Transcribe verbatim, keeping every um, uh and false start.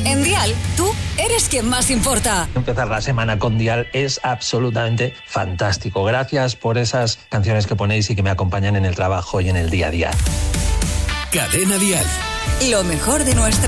En Dial, tú eres quien más importa. Empezar la semana con Dial es absolutamente fantástico. Gracias por esas canciones que ponéis y que me acompañan en el trabajo y en el día a día. Cadena Dial. Lo mejor de nuestra